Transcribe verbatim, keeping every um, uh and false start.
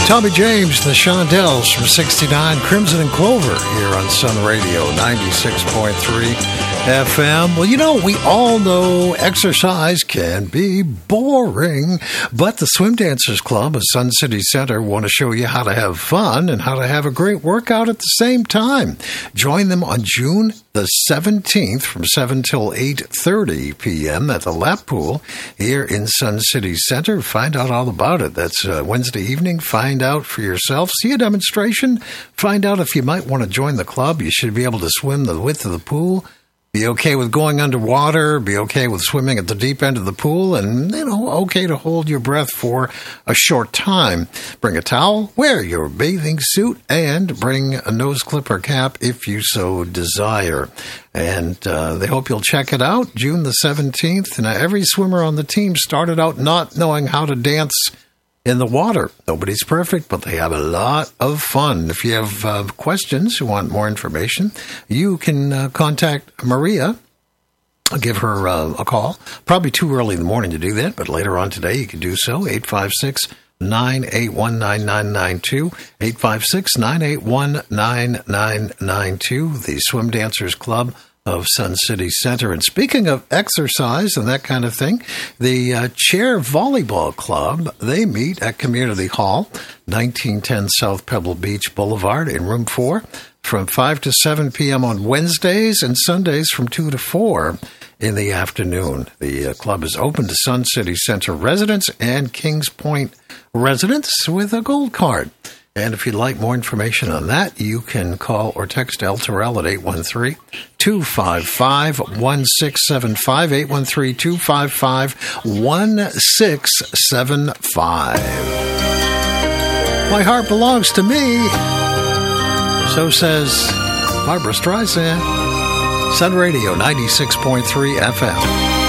Tommy James, the Shondells from sixty-nine, Crimson and Clover here on Sun Radio ninety-six point three F M. Well, you know, we all know exercise can be boring, but the Swim Dancers Club of Sun City Center want to show you how to have fun and how to have a great workout at the same time. Join them on June the seventeenth from seven till eight thirty p.m. at the lap pool here in Sun City Center. Find out all about it. That's uh, Wednesday evening. Find out for yourself. See a demonstration. Find out if you might want to join the club. You should be able to swim the width of the pool. Be okay with going underwater, be okay with swimming at the deep end of the pool, and, you know, okay to hold your breath for a short time. Bring a towel, wear your bathing suit, and bring a nose clipper cap if you so desire. And uh, they hope you'll check it out, June the seventeenth. Now, every swimmer on the team started out not knowing how to dance in the water. Nobody's perfect, but they have a lot of fun. If you have uh, questions, you want more information, you can uh, contact Maria. I'll give her uh, a call. Probably too early in the morning to do that, but later on today you can do so. eight five six, nine eight one, nine nine nine two. eight five six, nine eight one, nine nine nine two. The Swim Dancers Club of Sun City Center. And speaking of exercise and that kind of thing, the uh, Chair Volleyball Club, they meet at Community Hall, nineteen ten South Pebble Beach Boulevard in room four from five to seven p.m. on Wednesdays and Sundays from two to four in the afternoon. The uh, club is open to Sun City Center residents and Kings Point residents with a gold card. And if you'd like more information on that, you can call or text El Terrell at eight one three, two five five, one six seven five, eight one three, two five five, one six seven five. My heart belongs to me. So says Barbra Streisand. Sun Radio ninety-six point three F M.